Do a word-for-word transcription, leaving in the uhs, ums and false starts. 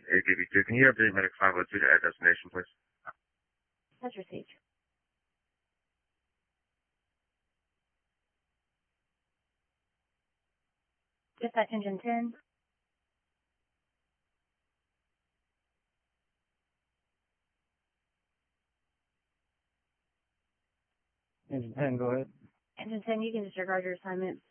A D B two. Can you update Medic five oh two to add destination, please? That's received. Dispatch engine ten. Engine ten, go ahead. Engine ten, you can disregard your assignment.